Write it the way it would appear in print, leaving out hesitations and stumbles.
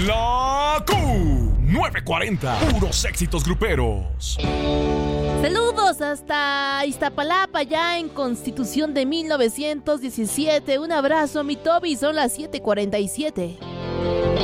La Q940. Puros éxitos gruperos. Saludos hasta Iztapalapa, ya en Constitución de 1917. Un abrazo, mi Toby. Son las 7:47.